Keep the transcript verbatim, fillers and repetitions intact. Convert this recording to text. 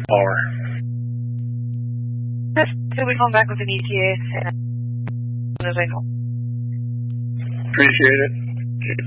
power. So we come back with an E T A as soon as I know. Appreciate it.